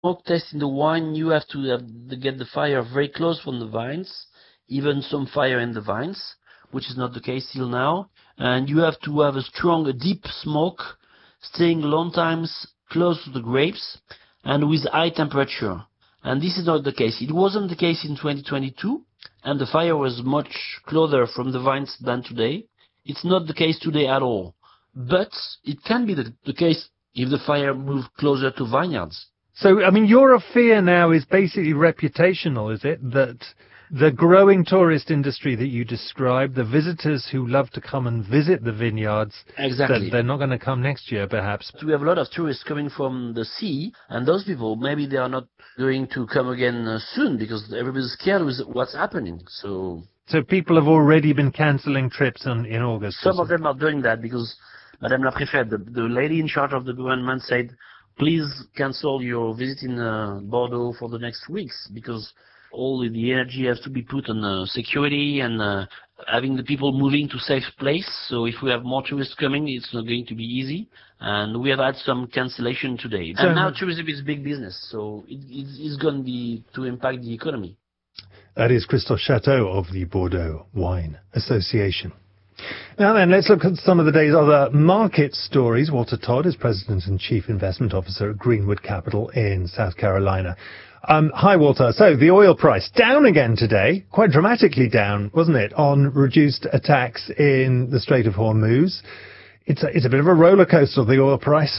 smoke test in the wine, you have to get the fire very close from the vines, even some fire in the vines, which is not the case till now. And you have to have a deep smoke, staying long times close to the grapes, and with high temperature. And this is not the case. It wasn't the case in 2022, and the fire was much closer from the vines than today. It's not the case today at all. But it can be the case if the fire moves closer to vineyards. So, I mean, your fear now is basically reputational, is it? That the growing tourist industry that you described, the visitors who love to come and visit the vineyards, exactly, that they're not going to come next year, perhaps. We have a lot of tourists coming from the sea, and those people, maybe they are not going to come again soon because everybody's scared with what's happening. So people have already been cancelling trips in August. Some of them are doing that because Madame la Préfète, the lady in charge of the government, said, please cancel your visit in Bordeaux for the next weeks because all the energy has to be put on security and having the people moving to safe place. So if we have more tourists coming, it's not going to be easy. And we have had some cancellation today. And now tourism is big business, so it's going to impact the economy. That is Christophe Chateau of the Bordeaux Wine Association. Now then, let's look at some of the day's other market stories. Walter Todd is President and Chief Investment Officer at Greenwood Capital in South Carolina. Hi, Walter. So the oil price down again today, quite dramatically down, wasn't it, on reduced attacks in the Strait of Hormuz. It's a bit of a roller coaster, the oil price.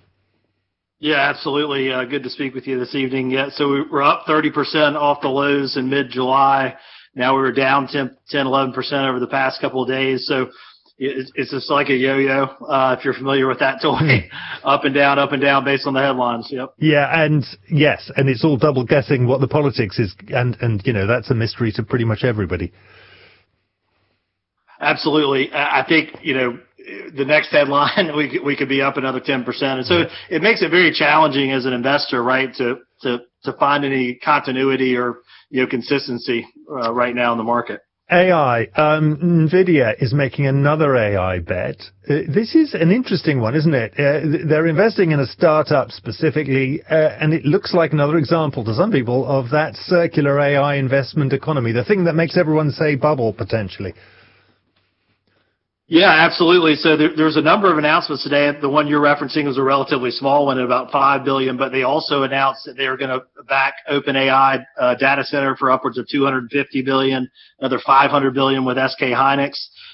Yeah, absolutely. Good to speak with you this evening. Yeah, so we're up 30% off the lows in mid-July. Now we were down 11% over the past couple of days. So it's just like a yo-yo, if you're familiar with that toy. Up and down based on the headlines. Yep. Yeah, and yes, and it's all double guessing what the politics is. And you know, that's a mystery to pretty much everybody. Absolutely. I think, you know, the next headline, we could be up another 10%. And so it makes it very challenging as an investor, right, to find any continuity or, you know, consistency right now in the market. AI. NVIDIA is making another AI bet. This is an interesting one, isn't it? They're investing in a startup specifically, and it looks like another example to some people of that circular AI investment economy, the thing that makes everyone say bubble potentially. Yeah, absolutely. So there's a number of announcements today. The one you're referencing is a relatively small one at about $5 billion, but they also announced that they are going to back OpenAI data center for upwards of $250 billion, another $500 billion with SK Hynix.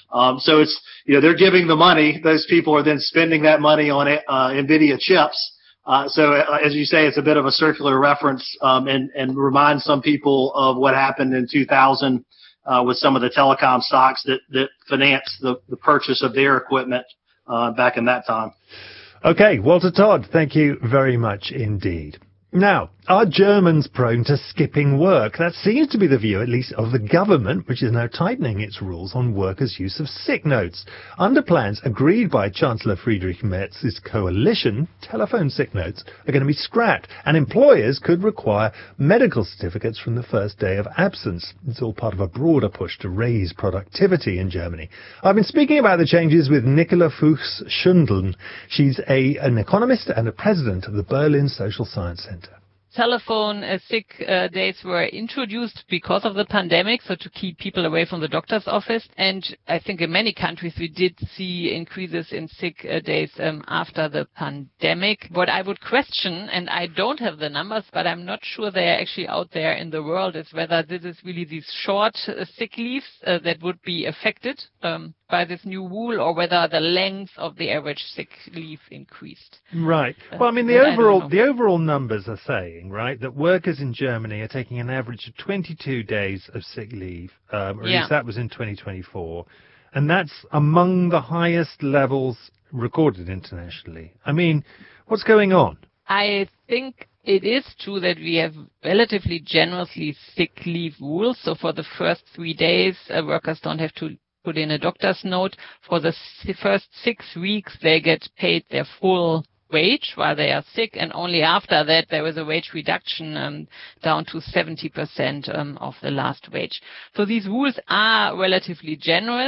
So it's, you know, they're giving the money. Those people are then spending that money on NVIDIA chips. So as you say, it's a bit of a circular reference, and reminds some people of what happened in 2000. With some of the telecom stocks that financed the purchase of their equipment back in that time. Okay, Walter Todd, thank you very much indeed. Now, are Germans prone to skipping work? That seems to be the view, at least, of the government, which is now tightening its rules on workers' use of sick notes. Under plans agreed by Chancellor Friedrich Merz's coalition, telephone sick notes are going to be scrapped, and employers could require medical certificates from the first day of absence. It's all part of a broader push to raise productivity in Germany. I've been speaking about the changes with Nicola Fuchs-Schundeln. She's an economist and a president of the Berlin Social Science Center. Telephone sick days were introduced because of the pandemic, so to keep people away from the doctor's office. And I think in many countries we did see increases in sick days after the pandemic. What I would question, and I don't have the numbers, but I'm not sure they are actually out there in the world, is whether this is really these short sick leaves that would be affected by this new rule, or whether the length of the average sick leave increased. Right. Well, I mean, the overall numbers are saying, right, that workers in Germany are taking an average of 22 days of sick leave, or at least that was in 2024, and that's among the highest levels recorded internationally. I mean, what's going on? I think it is true that we have relatively generously sick leave rules. So for the first 3 days, workers don't have to put in a doctor's note. For the first 6 weeks, they get paid their full wage while they are sick, and only after that there was a wage reduction down to 70% of the last wage. So these rules are relatively generous.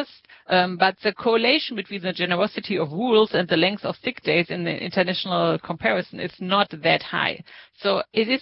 But the correlation between the generosity of rules and the length of sick days in the international comparison is not that high. So it is